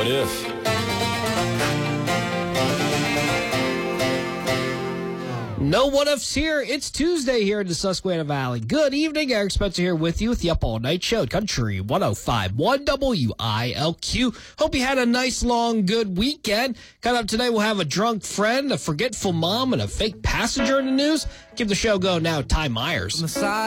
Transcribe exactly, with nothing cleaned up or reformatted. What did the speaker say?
if. No what-ifs here. It's Tuesday here in the Susquehanna Valley. Good evening. Eric Spencer here with you with the Up All Night Show. Country one oh five point one W I L Q. Hope you had a nice, long, good weekend. Coming up today, we'll have a drunk friend, a forgetful mom, and a fake passenger in the news. Give the show a go now, Ty Myers.